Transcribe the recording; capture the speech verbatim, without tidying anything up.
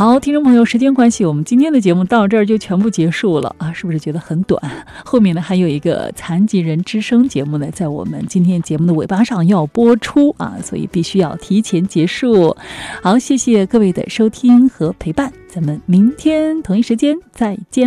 好，听众朋友，时间关系，我们今天的节目到这儿就全部结束了啊，是不是觉得很短？后面呢还有一个残疾人之声节目呢，在我们今天节目的尾巴上要播出啊，所以必须要提前结束。好，谢谢各位的收听和陪伴，咱们明天同一时间再见。